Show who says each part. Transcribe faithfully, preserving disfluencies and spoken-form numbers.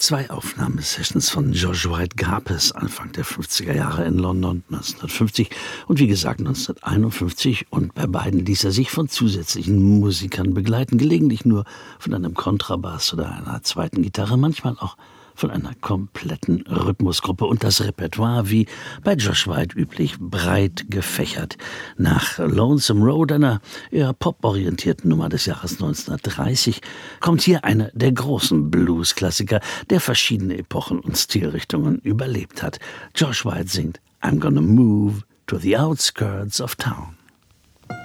Speaker 1: Zwei Aufnahmesessions von George White gab es Anfang der fünfziger Jahre in London neunzehnhundertfünfzig und wie gesagt neunzehnhunderteinundfünfzig, und bei beiden ließ er sich von zusätzlichen Musikern begleiten, gelegentlich nur von einem Kontrabass oder einer zweiten Gitarre, manchmal auch von einer kompletten Rhythmusgruppe, und das Repertoire, wie bei Josh White üblich, breit gefächert. Nach Lonesome Road, einer eher poporientierten Nummer des Jahres neunzehnhundertdreißig, kommt hier einer der großen Blues-Klassiker, der verschiedene Epochen und Stilrichtungen überlebt hat. Josh White singt I'm Gonna Move to the Outskirts of Town.